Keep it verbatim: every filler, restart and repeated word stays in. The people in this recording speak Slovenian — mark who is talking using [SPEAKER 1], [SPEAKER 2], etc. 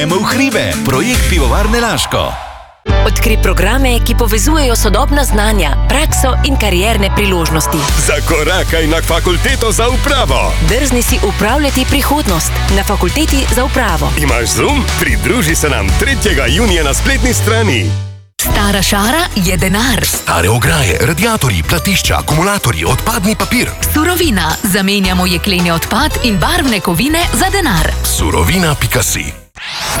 [SPEAKER 1] V hribe, projekt Pivovarne Laško.
[SPEAKER 2] Odkri programe, ki povezujejo sodobna znanja, prakso in karierne priložnosti.
[SPEAKER 3] Zakorakaj na fakulteto za upravo.
[SPEAKER 2] Drzni si upravljati prihodnost na fakulteti za upravo.
[SPEAKER 3] Imaš Zoom? Pridruži se nam tretjega junija na spletni strani.
[SPEAKER 4] Stara šara je denar.
[SPEAKER 5] Stare ograje, radiatorji, platišča, akumulatorji, odpadni papir.
[SPEAKER 4] Surovina. Zamenjamo jekleni odpad in barvne kovine za denar.
[SPEAKER 5] Surovina pika si.